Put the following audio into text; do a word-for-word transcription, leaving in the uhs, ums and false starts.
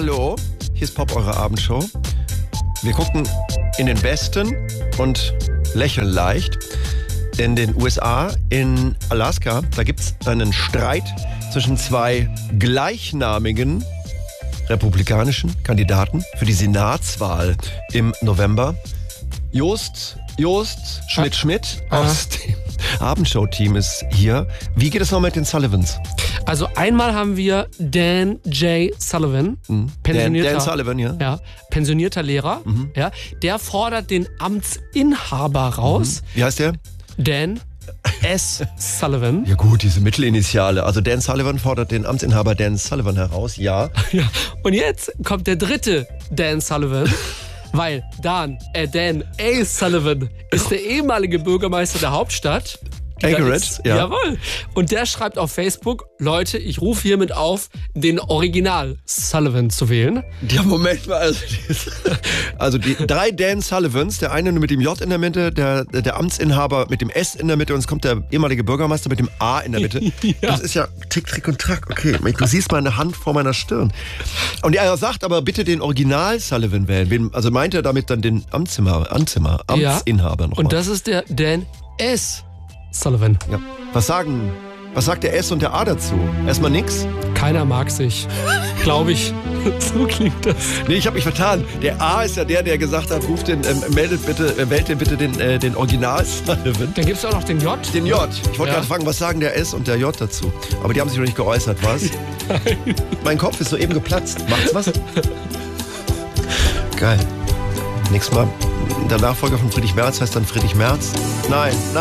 hallo. Hier ist Pop, eure Abendshow. Wir gucken in den Westen und lächeln leicht. In den U S A, in Alaska, da gibt es einen Streit zwischen zwei gleichnamigen republikanischen Kandidaten für die Senatswahl im November. Jost, Jost Schmidt-Schmidt Ah. aus dem Abendshow-Team ist hier. Wie geht es noch mit den Sullivans? Also einmal haben wir Dan J. Sullivan, Dan, pensionierter, Dan Sullivan, ja. ja, pensionierter Lehrer. Ja, der fordert den Amtsinhaber raus, Wie heißt der? Dan S. Sullivan. Ja gut, diese Mittelinitiale. Also Dan Sullivan fordert den Amtsinhaber Dan Sullivan heraus, ja. Ja. Und jetzt kommt der dritte Dan Sullivan, weil Dan, äh, Dan A. Sullivan ist der ehemalige Bürgermeister der Hauptstadt. Die da Anchorage, ist- ja. Jawohl. Und der schreibt auf Facebook, Leute, ich rufe hiermit auf, den Original Sullivan zu wählen. Ja, Moment mal. Also die, also die drei Dan Sullivans, der eine mit dem J in der Mitte, der, der Amtsinhaber mit dem S in der Mitte und es kommt der ehemalige Bürgermeister mit dem A in der Mitte. Ja. Das ist ja Tick, Trick und Track. Okay, du siehst meine Hand vor meiner Stirn. Und er sagt aber bitte den Original Sullivan wählen. Wen, also meint er damit dann den Amtsinhaber, Amtsinhaber, Amtsinhaber nochmal. Und das ist der Dan S. Sullivan. Ja. Was sagen, was sagt der S und der A dazu? Erstmal nix? Keiner mag sich. Glaube ich. So klingt das. Nee, ich habe mich vertan. Der A ist ja der, der gesagt hat, ruft den, ähm, meldet bitte, äh, wählt den bitte den, äh, den Original Sullivan. Dann gibt es auch noch den J. Den J. Ich wollte Ja. gerade fragen, was sagen der S und der J dazu? Aber die haben sich noch nicht geäußert, was? Mein Kopf ist soeben geplatzt. Macht's was? Geil. Nächstes Mal, der Nachfolger von Friedrich Merz heißt dann Friedrich Merz. Nein, nein.